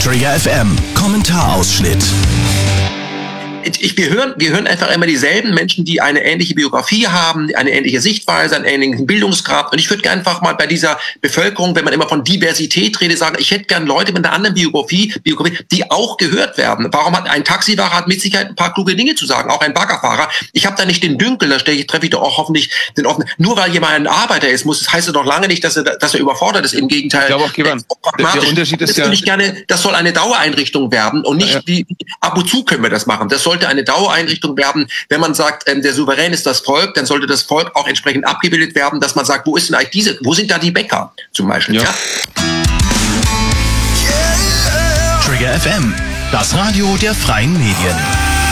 Trigger FM Kommentarausschnitt. Wir hören einfach immer dieselben Menschen, die eine ähnliche Biografie haben, eine ähnliche Sichtweise, einen ähnlichen Bildungsgrad. Und ich würde gerne einfach mal bei dieser Bevölkerung, wenn man immer von Diversität redet, sagen, ich hätte gern Leute mit einer anderen Biografie, die auch gehört werden. Warum hat ein Taxifahrer hat mit Sicherheit ein paar kluge Dinge zu sagen, auch ein Baggerfahrer. Ich habe da nicht den Dünkel, treffe ich doch auch hoffentlich den offenen. Nur weil jemand ein Arbeiter ist, heißt es doch lange nicht, dass er überfordert ist. Im Gegenteil. Ich glaube auch, Gewan, der Unterschied ist ja... Das soll eine Dauereinrichtung werden und nicht wie ab und zu können wir das machen. Das sollte eine Dauereinrichtung werden. Wenn man sagt, der Souverän ist das Volk, dann sollte das Volk auch entsprechend abgebildet werden, dass man sagt, wo ist denn eigentlich wo sind da die Bäcker zum Beispiel? Ja. Trigger FM, das Radio der freien Medien.